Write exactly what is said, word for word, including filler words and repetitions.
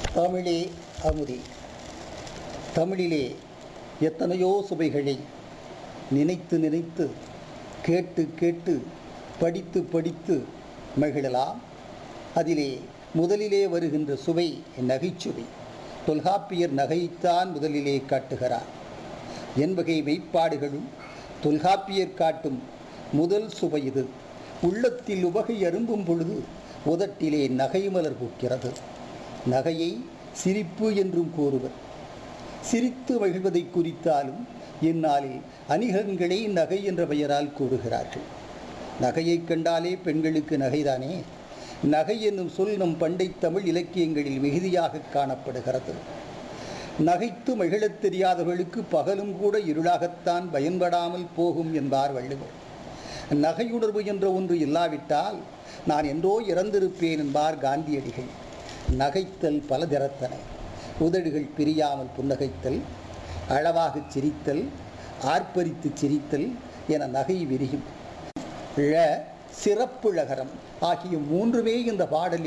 தமிழே அமுதே. தமிழிலே எத்தனையோ சுவைகளை நினைத்து நினைத்து கேட்டு கேட்டு படித்து படித்து மகிழலாம். அதிலே முதலிலே வருகின்ற சுவை நகைச்சுவை. தொல்காப்பியர் நகைத்தான் முதலிலே காட்டுகிறார். என்பகை மெய்ப்பாடுகளும் தொல்காப்பியர் காட்டும் முதல் சுவை இது. உள்ளத்தில் உவகை அரும்பும் பொழுது உதட்டிலே நகை மலர் பூக்கிறது. நகையை சிரிப்பு என்றும் கூறுவர். சிரித்து மகிழ்வதை குறித்தாலும் இந்நாளில் அணிகலன்களை நகை என்ற பெயரால் கூறுகிறார்கள். நகையை கண்டாலே பெண்களுக்கு நகைதானே. நகை என்னும் சொல் நம் பண்டை தமிழ் இலக்கியங்களில் மிகுதியாக காணப்படுகிறது. நகைத்து மகிழத் தெரியாதவர்களுக்கு பகலும் கூட இருளாகத்தான் பயன்படாமல் போகும் என்பார் வள்ளுவர். நகையுணர்வு என்ற ஒன்று இல்லாவிட்டால் நான் என்றோ இறந்திருப்பேன் என்பார் காந்தியடிகள். நகைத்தல் பல திறத்தன. உதடுகள் பிரியாமல் புன்னகைத்தல், அளவாகச் சிரித்தல், ஆர்ப்பரித்து சிரித்தல் என நகை விரியும். ழ சிறப்பு ழகரம் ஆகிய மூன்றுமே இந்த பாடலில்